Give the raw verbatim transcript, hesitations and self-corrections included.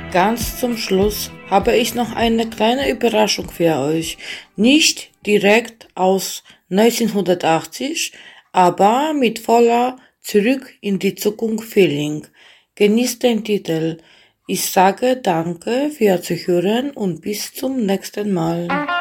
Ganz zum Schluss habe ich noch eine kleine Überraschung für euch. Nicht direkt aus neunzehnhundertachtzig, aber mit voller Zurück in die Zukunft Feeling. Genießt den Titel. Ich sage danke für Zuhören und bis zum nächsten Mal.